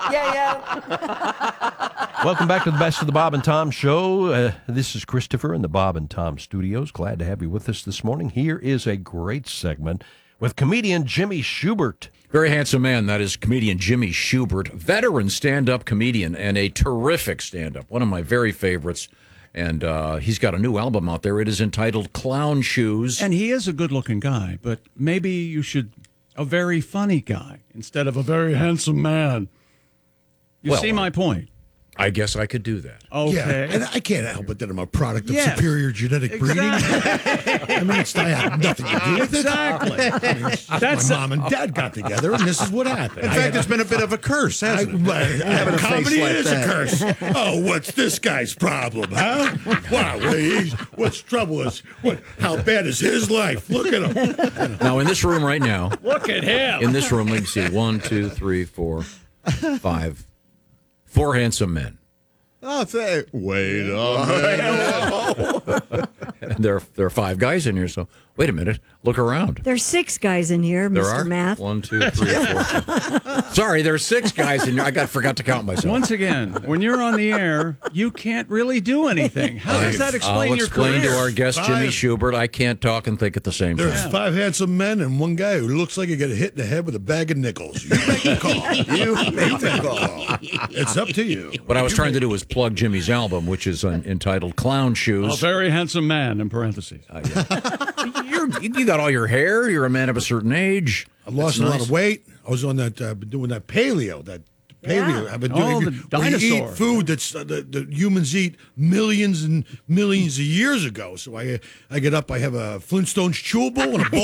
Yeah. Welcome back to the Best of the Bob and Tom Show. This is Christopher in the Bob and Tom Studios. Glad to have you with us this morning. Here is a great segment with comedian Jimmy Shubert. Very handsome man. That is comedian Jimmy Shubert, veteran stand-up comedian and a terrific stand-up. One of my very favorites. And he's got a new album out there. It is entitled Clown Shoes. And he is a good-looking guy, but maybe you should a very funny guy instead of a very handsome man. You see my point? I guess I could do that. Okay. Yeah, and I can't help it that I'm a product of superior genetic breeding. I mean, I have nothing to do with it. Exactly. I mean, my mom and dad got together, and this is what happened. In fact, it's been a bit of a curse, hasn't it? Comedy is a curse. Oh, what's this guy's problem, huh? Wow, what's trouble is how bad is his life? Look at him. Now, in this room right now, Look at him. in this room, let me see, 1, 2, 3, 4, 5, 4 handsome men. Oh, wait a minute. There are 5 guys in here, so wait a minute. Look around. There's 6 guys in here, There Mr. are? Math. 1, 2, 3, 4. Sorry, there's 6 guys in here. I forgot to count myself. Once again, when you're on the air, you can't really do anything. How does that explain I'll your explain career? to our guest, Jimmy Schubert, I can't talk and think at the same There's time. 5 handsome men and one guy who looks like he got hit in the head with a bag of nickels. You make the call. You make the call. It's up to you. What I was trying to do was plug Jimmy's album, which is entitled Clown A Shoes. very handsome man, in parentheses. You got all your hair. You're a man of a certain age. I've lost a lot of weight. I was on that, been doing that paleo. I've been doing the where you dinosaur. eat food that's the humans eat millions and millions of years ago. So I get up, I have a Flintstones chewable and a bowl